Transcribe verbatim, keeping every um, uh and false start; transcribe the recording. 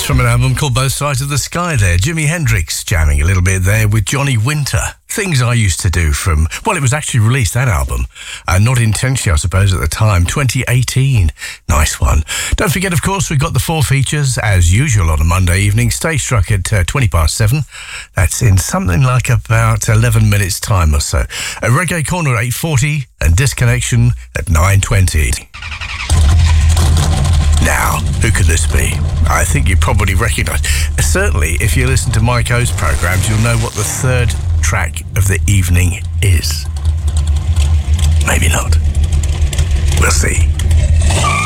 That's from an album called Both Sides of the Sky there. Jimi Hendrix jamming a little bit there with Johnny Winter. Things I Used to Do from, well, it was actually released, that album. Uh, not intentionally, I suppose, at the time. twenty eighteen. Nice one. Don't forget, of course, we've got the four features, as usual, on a Monday evening. Stay struck at uh, twenty past seven. That's in something like about eleven minutes' time or so. A Reggae Corner at eight forty and Disconnection at nine twenty. Now, who could this be? I think you probably recognise. Certainly, if you listen to Mike O's programmes, you'll know what the third track of the evening is. Maybe not. We'll see.